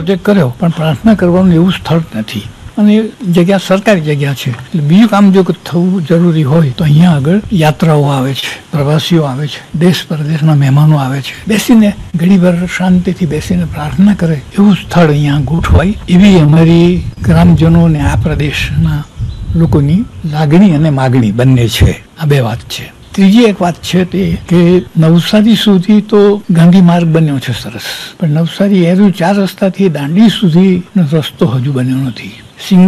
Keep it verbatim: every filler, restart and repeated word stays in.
Project કર્યો, પણ પ્રાર્થના કરવાનું એવું સ્થળ નથી અને જગ્યા સરકારી જગ્યા છે. એટલે બીજું કામ જો થવું જરૂરી હોય તો અહીંયા આગળ યાત્રાઓ આવે છે, પ્રવાસીઓ આવે છે, દેશ પરદેશના મહેમાનો આવે છે, બેસીને ઘડીભર શાંતિથી બેસીને પ્રાર્થના કરે એવું સ્થળ અહીંયા ગોઠવાય એવી અમારી ગ્રામજનોને આ પ્રદેશના લોકોની લાગણી અને માગણી બંને છે. આ બે વાત છે. ત્રીજી એક વાત છે તે કે નવસારી સુધી તો ગાંધી માર્ગ બન્યો છે સરસ, પણ નવસારી એરું ચાર રસ્તાથી દાંડી સુધીનો રસ્તો હજુ બન્યો નથી.